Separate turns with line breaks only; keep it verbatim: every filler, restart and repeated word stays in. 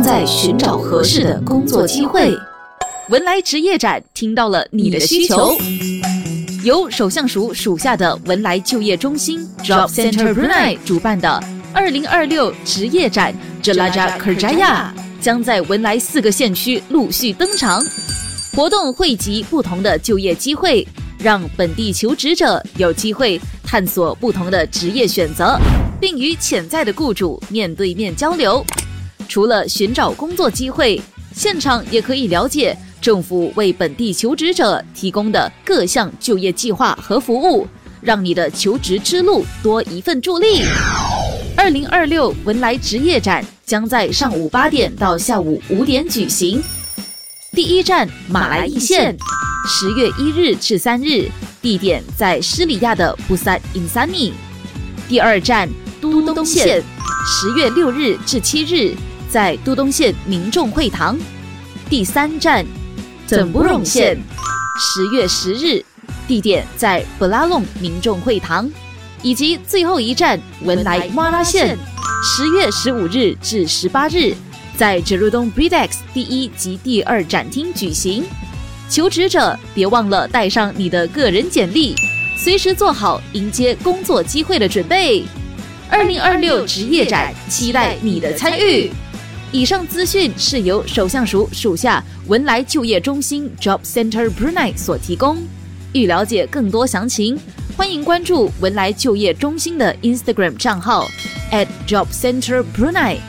在寻找合适的工作机会。文莱职业展听到了你的需求，由首相署属下的文莱就业中心 Job Center Brunei 主办的二零二六职业展 Jelajah Kerjaya 将在文莱四个县区陆续登场。活动汇集不同的就业机会，让本地求职者有机会探索不同的职业选择，并与潜在的雇主面对面交流。除了寻找工作机会，现场也可以了解政府为本地求职者提供的各项就业计划和服务，让你的求职之路多一份助力。二零二六文莱职业展将在上午八点到下午五点举行。第一站马来一县，十月一日至三日，地点在施里亚的布萨因萨尼。第二站都东县，十月六日至七日，在都东县民众会堂。第三站整布隆县，十月十日，地点在布拉隆民众会堂。以及最后一站文莱马拉县，十月十五日至十八日，在 Jerudong Bredex 第一及第二展厅举行。求职者别忘了带上你的个人简历，随时做好迎接工作机会的准备。二零二六职业展，期待你的参与。以上资讯是由首相署属下文莱就业中心 Job Center Brunei 所提供。欲了解更多详情，欢迎关注文莱就业中心的 Instagram 账号 at Job Center Brunei。